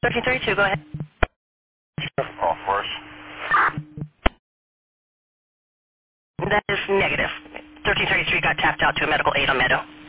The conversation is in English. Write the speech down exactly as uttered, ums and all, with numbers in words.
thirteen thirty-two, go ahead. Call force. That is negative. thirteen thirty-three got tapped out to a medical aid on Meadow.